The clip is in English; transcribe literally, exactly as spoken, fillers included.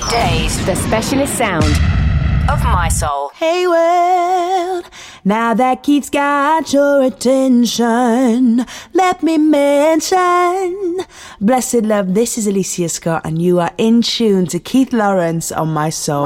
Days, the specialist sound of my soul. Hey world, now that Keith's got your attention, let me mention Blessed Love. This is Alicia Scott and you are in tune to Keith Lawrence on My Soul.